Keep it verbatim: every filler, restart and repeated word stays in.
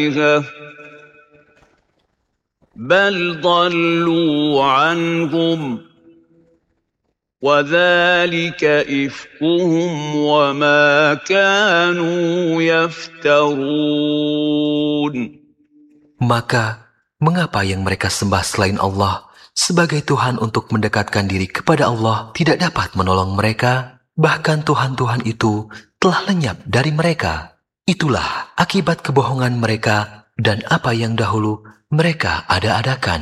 بل ضلوا عنهم وذلك إفكهم وما كانوا يفترون. Maka mengapa yang mereka sembah selain Allah sebagai Tuhan untuk mendekatkan diri kepada Allah tidak dapat menolong mereka? Bahkan Tuhan-Tuhan itu telah lenyap dari mereka. Itulah akibat kebohongan mereka dan apa yang dahulu mereka ada-adakan.